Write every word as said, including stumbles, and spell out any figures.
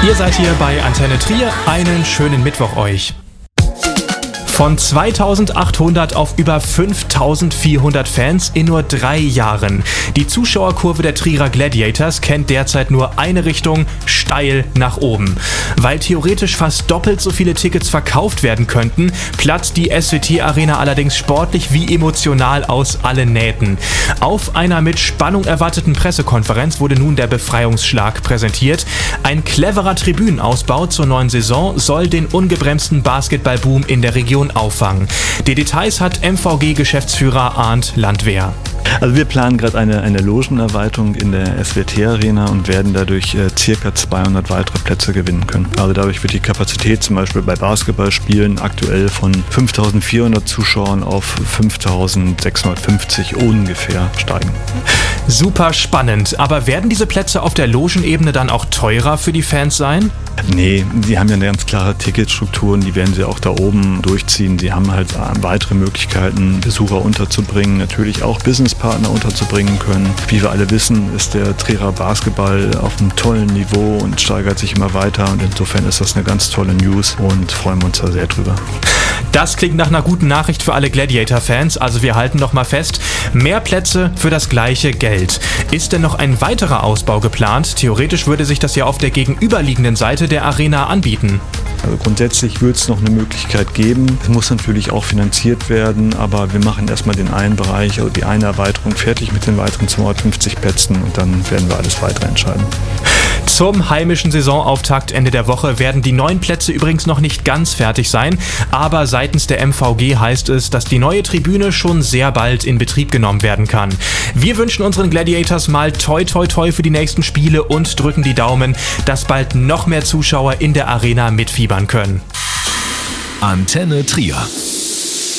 Ihr seid hier bei Antenne Trier. Einen schönen Mittwoch euch. Von zweitausendachthundert auf über fünftausendvierhundert Fans in nur drei Jahren. Die Zuschauerkurve der Trierer Gladiators kennt derzeit nur eine Richtung, steil nach oben. Weil theoretisch fast doppelt so viele Tickets verkauft werden könnten, platzt die S W T Arena allerdings sportlich wie emotional aus allen Nähten. Auf einer mit Spannung erwarteten Pressekonferenz wurde nun der Befreiungsschlag präsentiert. Ein cleverer Tribünenausbau zur neuen Saison soll den ungebremsten Basketballboom in der Region auffangen. Die Details hat M V G-Geschäftsführer Arndt Landwehr. Also wir planen gerade eine, eine Logenerweiterung in der S W T Arena und werden dadurch äh, circa zweihundert weitere Plätze gewinnen können. Also dadurch wird die Kapazität zum Beispiel bei Basketballspielen aktuell von fünftausendvierhundert Zuschauern auf fünftausendsechshundertfünfzig ungefähr steigen. Super spannend, aber werden diese Plätze auf der Logenebene dann auch teurer für die Fans sein? Nee, die haben ja eine ganz klare Ticketstruktur, die werden sie auch da oben durchziehen. Sie haben halt weitere Möglichkeiten, Besucher unterzubringen, natürlich auch Businesspartner unterzubringen können. Wie wir alle wissen, ist der Trierer Basketball auf einem tollen Niveau und steigert sich immer weiter und insofern ist das eine ganz tolle News und freuen wir uns da sehr drüber. Das klingt nach einer guten Nachricht für alle Gladiator-Fans, also wir halten noch mal fest, mehr Plätze für das gleiche Geld. Ist denn noch ein weiterer Ausbau geplant? Theoretisch würde sich das ja auf der gegenüberliegenden Seite der Arena anbieten. Also grundsätzlich wird es noch eine Möglichkeit geben. Es muss natürlich auch finanziert werden, aber wir machen erstmal den einen Bereich, also die eine Erweiterung fertig mit den weiteren zweihundertfünfzig Plätzen und dann werden wir alles weitere entscheiden. Zum heimischen Saisonauftakt Ende der Woche werden die neuen Plätze übrigens noch nicht ganz fertig sein, aber seitens der M V G heißt es, dass die neue Tribüne schon sehr bald in Betrieb genommen werden kann. Wir wünschen unseren Gladiators mal toi toi toi für die nächsten Spiele und drücken die Daumen, dass bald noch mehr Zuschauer in der Arena mitfiebern können. Antenne Trier.